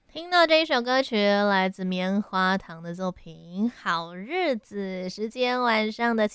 听到这一首歌曲，来自棉花糖的作品《好日子》，时间晚上的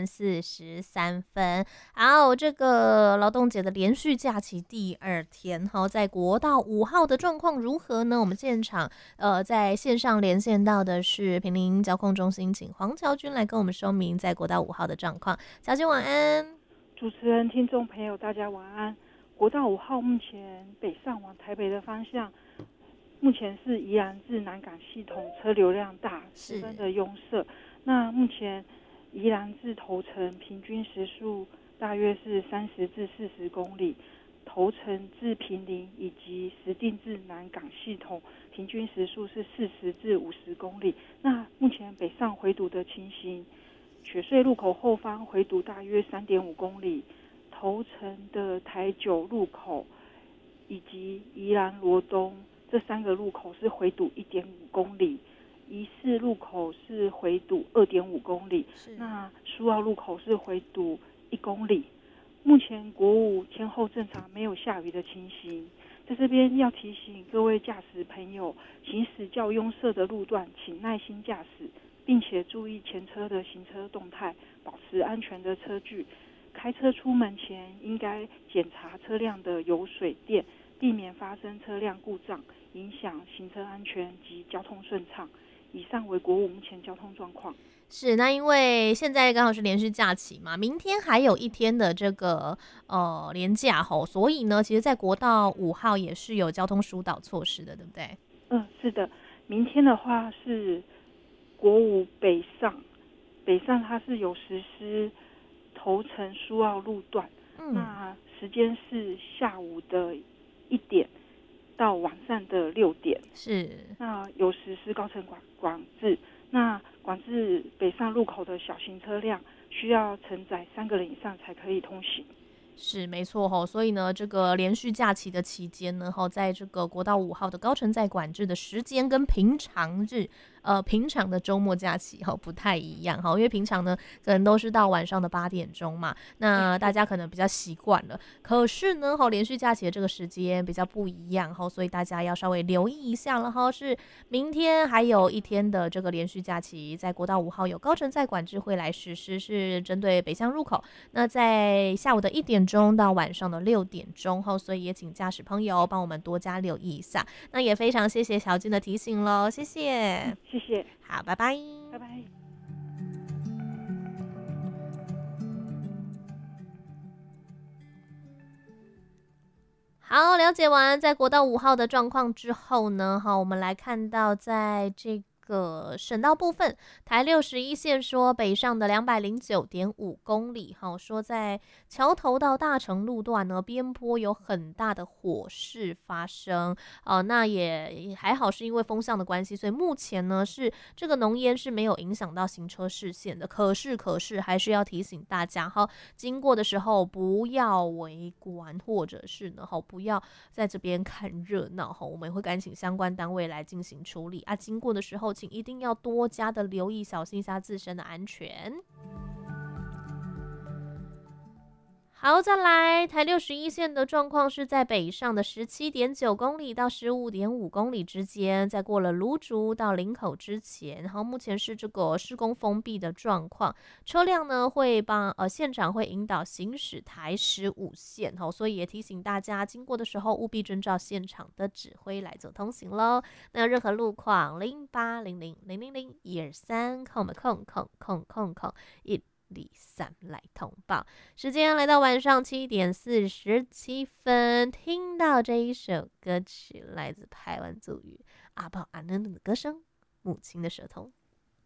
7:43。好，这个劳动节的连续假期第二天，在国道5号的状况如何呢？我们现场在线上连线到的是坪林交控中心，请黄乔军来跟我们说明在国道5号的状况。乔军晚安。 主持人、听众朋友，大家晚安。国道5号目前北上往台北的方向，目前是宜兰至南港系统车流量大，十分的拥塞。那目前宜兰至头城平均时速大约是30至40公里，头城至坪林以及石碇至南港系统平均时速是40至50公里。那目前北上回堵的情形，雪隧路口后方回堵大约3.5公里，头城的台九路口以及宜兰罗东这3个路口是回堵1.5公里，宜四路口是回堵2.5公里，那苏澳路口是回堵1公里。目前国五天候正常，没有下雨的情形。在这边要提醒各位驾驶朋友，行驶较拥塞的路段，请耐心驾驶，并且注意前车的行车动态，保持安全的车距。开车出门前应该检查车辆的油水电，避免发生车辆故障，影响行车安全及交通顺畅。以上为国五目前交通状况。 是，那因为现在刚好是连续假期嘛，明天还有一天的这个连假吼，所以呢，其实在国道5号也是有交通疏导措施的，对不对？ 是的，明天的话是国五北上它是有实施头城苏澳路段，那时间是下午的1点到晚上的6点， 是。 那有实施高层管制，那管制北上路口的小型车辆需要承载3个人以上才可以通行。 是没错吼，所以呢，这个连续假期的期间呢，在这个国道5号的高承载管制的时间跟平常的周末假期不太一样因为平常呢可能都是到晚上的8点钟嘛，那大家可能比较习惯了。可是呢，连续假期的这个时间比较不一样所以大家要稍微留意一下了是明天还有一天的这个连续假期，在国道5号有高承载管制会来实施，是针对北向入口。那在下午的1点钟到晚上的6点钟所以也请驾驶朋友帮我们多加留意一下。那也非常谢谢小军的提醒咯，谢谢。 谢谢。 好，拜拜。 拜拜。 好，了解完在国道5号的状况之后呢，我们来看到在这个省道部分，台61线说北上的209.5公里，说在桥头到大成路段呢，边坡有很大的火势发生，那也还好是因为风向的关系，所以目前呢是这个浓烟是没有影响到行车视线的。可是还是要提醒大家经过的时候不要围观，或者是呢不要在这边看热闹我们会赶紧相关单位来进行处理啊。经过的时候请一定要多加的留意，小心一下自身的安全。好，再来台61线的状况是在北上的17.9公里到15.5公里之间，在过了芦竹到林口之前，目前是这个施工封闭的状况，车辆呢会现场会引导行驶台15线所以也提醒大家经过的时候务必遵照现场的指挥来走通行咯。那有任何路况0800000123空103来通报。时间来到晚上7:47，听到这一首歌曲来自排湾族语阿宝阿嫩的歌声《母亲的舌头》。